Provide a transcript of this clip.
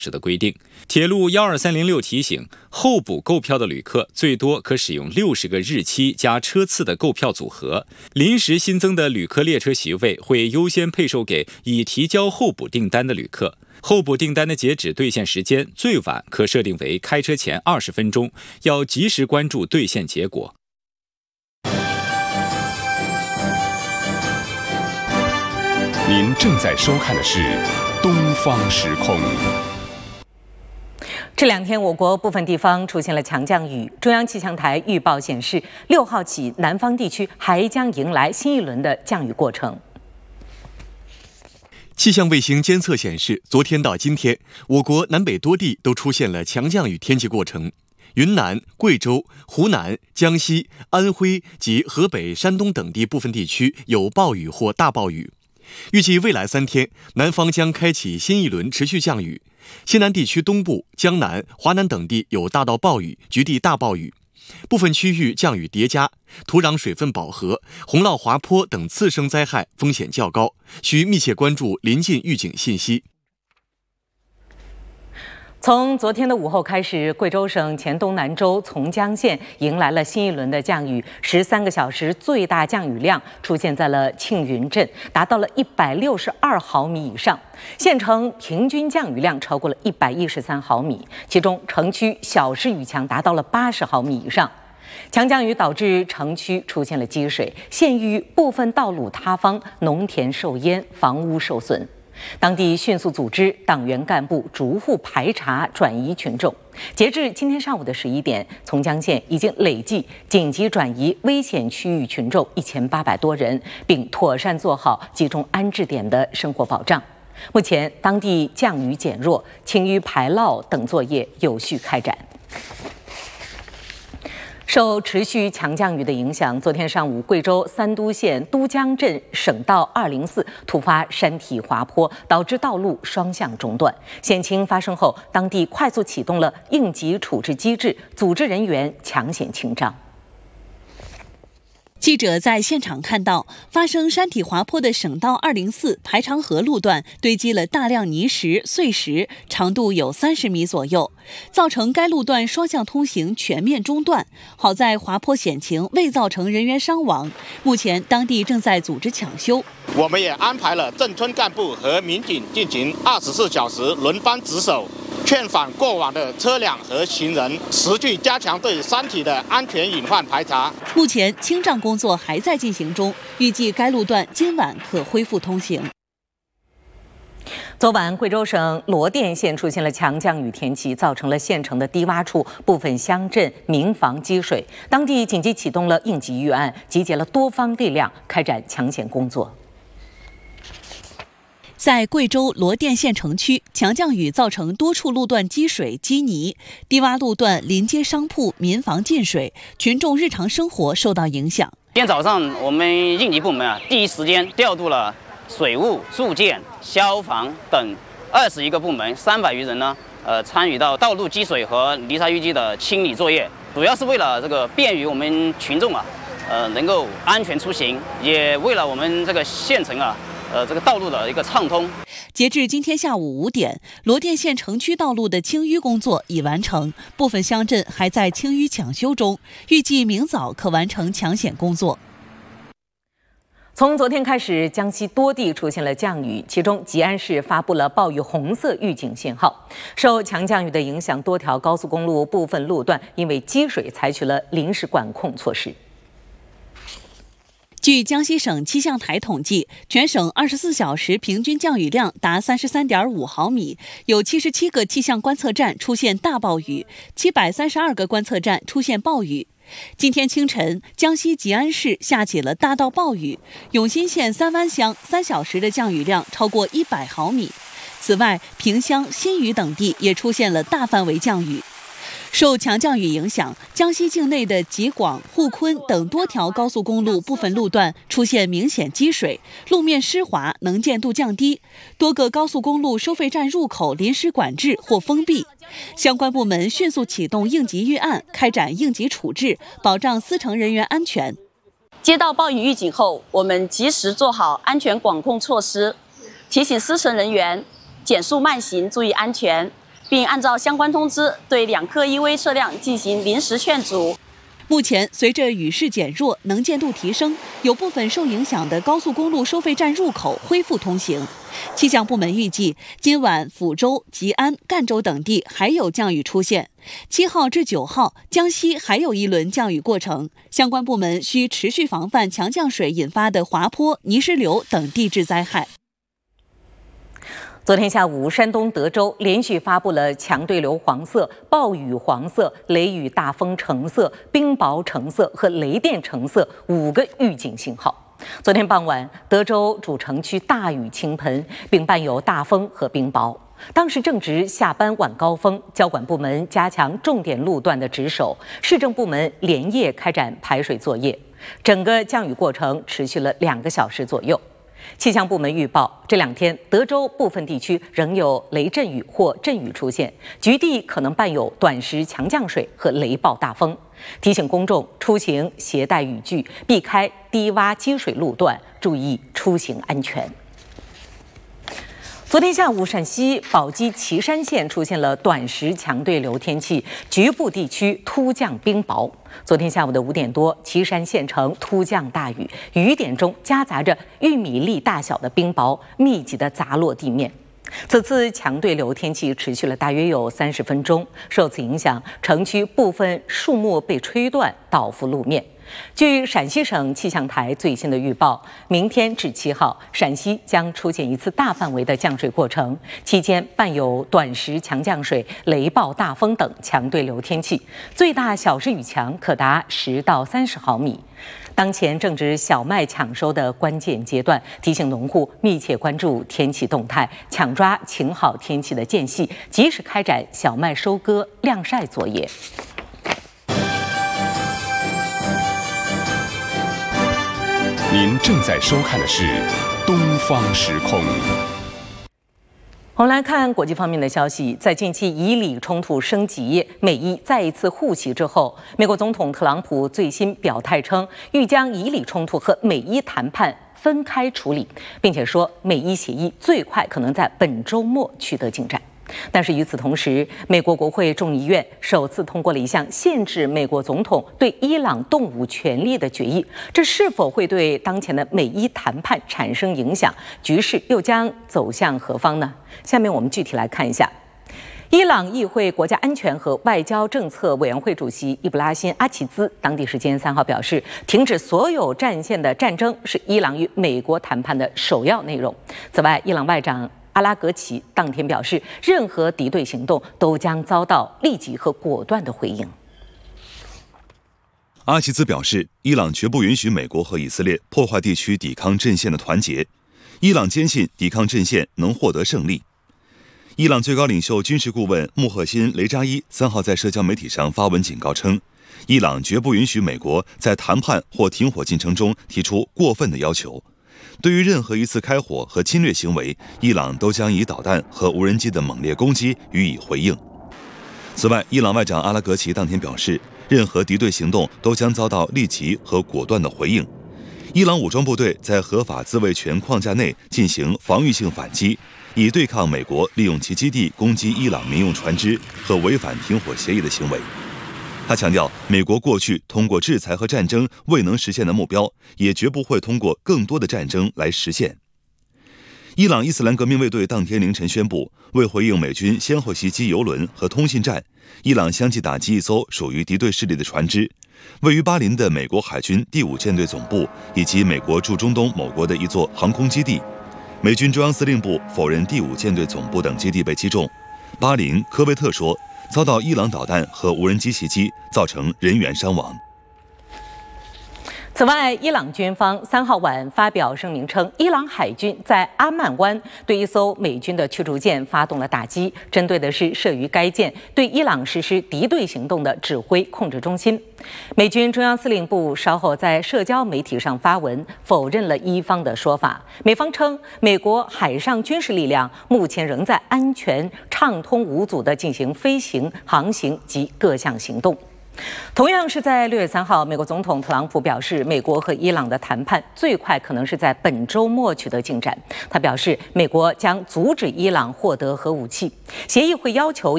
的规定。铁路12306提醒，候补购票的旅客最多可使用60个日期加车次的购票组合，临时新增的旅客列车席位会优先配售给已提交候补订单的旅客。候补订单的截止兑现时间最晚可设定为开车前20分钟，要及时关注兑现结果。 您正在收看的是东方时空。 这2天，我国部分地方出现了强降雨。中央气象台预报显示，6号起，南方地区还将迎来新一轮的降雨过程。 气象卫星监测显示，昨天到今天，我国南北多地都出现了强降雨天气过程。云南、贵州、湖南、江西、安徽及河北、山东等地部分地区有暴雨或大暴雨。预计未来3天，南方将开启新一轮持续降雨。西南地区东部、江南、华南等地有大到暴雨，局地大暴雨。部分区域降雨叠加，土壤水分饱和，洪涝滑坡等次生灾害风险较高，需密切关注临近预警信息。 从昨天的午后开始，贵州省黔东南州从江县迎来了新一轮的降雨，13个小时最大降雨量出现在了庆云镇，达到了162毫米以上，县城平均降雨量超过了113毫米，其中城区小时雨强达到了80毫米以上。强降雨导致城区出现了积水，县域部分道路塌方，农田受淹，房屋受损。当地迅速组织党员干部逐户排查转移群众。截至今天上午的11点，从江县已经累计紧急转移危险区域群众1800多人，并妥善做好集中安置点的生活保障。目前，当地降雨减弱，清淤排涝等作业有序开展。受持续强降雨的影响，昨天上午，贵州三都县都江镇省道204突发山体滑坡，导致道路双向中断。险情发生后，当地快速启动了应急处置机制，组织人员抢险清障。 记者在现场看到，发生山体滑坡的省道204排长河路段堆积了大量泥石、碎石，长度有30米左右，造成该路段双向通行全面中断。好在滑坡险情未造成人员伤亡，目前当地正在组织抢修。 我们也安排了镇村干部和民警进行24小时轮班值守，劝返过往的车辆和行人，持续加强对山体的安全隐患排查。 目前清障工作还在进行中，预计该路段今晚可恢复通行。 昨晚，贵州省罗甸县出现了强降雨天气，造成了县城的低洼处部分乡镇民房积水，当地紧急启动了应急预案，集结了多方力量，开展抢险工作。 在贵州罗甸县城区，强降雨造成多处路段积水积泥，低洼路段临街商铺、民房进水，群众日常生活受到影响。 今天早上，我们应急部门第一时间调度了水务、住建、消防等21个部门，300余人参与到道路积水和泥沙淤积的清理作业，主要是为了便于我们群众能够安全出行，也为了我们这个县城道路的一个畅通。 截至今天下午5点，罗甸县城区道路的清淤工作已完成，部分乡镇还在清淤抢修中，预计明早可完成抢险工作。 从昨天开始，江西多地出现了降雨，其中吉安市发布了暴雨红色预警信号。受强降雨的影响，多条高速公路部分路段因为积水采取了临时管控措施。 据江西省气象台统计，全省24小时平均降雨量达33.5毫米，有77个气象观测站出现大暴雨，732个观测站出现暴雨。今天清晨，江西吉安市下起了大到暴雨，永新县三湾乡3小时的降雨量超过100毫米。此外，萍乡、新余等地也出现了大范围降雨。受强降雨影响，江西境内的吉广、沪昆等多条高速公路部分路段出现明显积水，路面湿滑，能见度降低，多个高速公路收费站入口临时管制或封闭。相关部门迅速启动应急预案，开展应急处置，保障司乘人员安全。 接到暴雨预警后，我们及时做好安全管控措施，提醒司乘人员减速慢行，注意安全。 并按照相关通知对2颗EV车辆进行临时劝阻。 目前，随着雨势减弱，能见度提升，有部分受影响的高速公路收费站入口恢复通行。气象部门预计，今晚抚州、吉安、赣州等地还有降雨出现。7号至9号，江西还有一轮降雨过程，相关部门需持续防范强降水引发的滑坡、泥石流等地质灾害。 昨天下午，山东德州连续发布了强对流黄色、暴雨黄色、雷雨大风橙色、冰雹橙色和雷电橙色5个预警信号。昨天傍晚，德州主城区大雨倾盆，并伴有大风和冰雹。当时正值下班晚高峰，交管部门加强重点路段的值守，市政部门连夜开展排水作业。整个降雨过程持续了2个小时左右。气象部门预报，这2天德州部分地区仍有雷阵雨或阵雨出现，局地可能伴有短时强降水和雷暴大风。提醒公众出行携带雨具，避开低洼积水路段，注意出行安全。昨天下午，陕西宝鸡岐山县出现了短时强对流天气，局部地区突降冰雹。昨天下午的5点多，岐山县城突降大雨，雨点中夹杂着玉米粒大小的冰雹，密集地砸落地面。此次强对流天气持续了大约有30分钟，受此影响，城区部分树木被吹断，倒覆路面。据陕西省气象台最新的预报，明天至7号，陕西将出现一次大范围的降水过程，期间伴有短时强降水、雷暴大风等强对流天气，最大小时雨强可达10到30毫米。当前正值小麦抢收的关键阶段，提醒农户密切关注天气动态，抢抓晴好天气的间隙，及时开展小麦收割、晾晒作业。 您正在收看的是《东方时空》。 我们来看国际方面的消息，在近期以以冲突升级、美伊再一次互袭之后，美国总统特朗普最新表态称，欲将以以冲突和美伊谈判分开处理，并且说美伊协议最快可能在本周末取得进展。但是与此同时，美国国会众议院首次通过了一项限制美国总统对伊朗动武权利的决议，这是否会对当前的美伊谈判产生影响？局势又将走向何方呢？下面我们具体来看一下。伊朗议会国家安全和外交政策委员会主席伊布拉辛·阿齐兹当地时间3号表示，停止所有战线的战争是伊朗与美国谈判的首要内容。此外，伊朗外长阿拉格齐当天表示，任何敌对行动都将遭到立即和果断的回应。 阿齐兹表示，伊朗绝不允许美国和以色列破坏地区抵抗阵线的团结，伊朗坚信抵抗阵线能获得胜利。伊朗最高领袖军事顾问穆赫辛·雷扎伊3号在社交媒体上发文警告称，伊朗绝不允许美国在谈判或停火进程中提出过分的要求。对于任何一次开火和侵略行为，伊朗都将以导弹和无人机的猛烈攻击予以回应。此外，伊朗外长阿拉格齐当天表示，任何敌对行动都将遭到立即和果断的回应。伊朗武装部队在合法自卫权框架内进行防御性反击，以对抗美国利用其基地攻击伊朗民用船只和违反停火协议的行为。他强调，美国过去通过制裁和战争未能实现的目标，也绝不会通过更多的战争来实现。伊朗伊斯兰革命卫队当天凌晨宣布，为回应美军先后袭击油轮和通信站，伊朗相继打击一艘属于敌对势力的船只。位于巴林的美国海军第5舰队总部以及美国驻中东某国的一座航空基地，美军中央司令部否认第5舰队总部等基地被击中。巴林、科威特说，遭到伊朗导弹和无人机袭击，造成人员伤亡。 此外，伊朗军方3号晚发表声明称，伊朗海军在阿曼湾对一艘美军的驱逐舰发动了打击，针对的是设于该舰对伊朗实施敌对行动的指挥控制中心。美军中央司令部稍后在社交媒体上发文否认了伊方的说法，美方称美国海上军事力量目前仍在安全畅通无阻地进行飞行、航行及各项行动。同样是在6月3号，美国总统特朗普表示，美国和伊朗的谈判最快可能是在本周末取得进展。他表示，美国将阻止伊朗获得核武器，协议会要求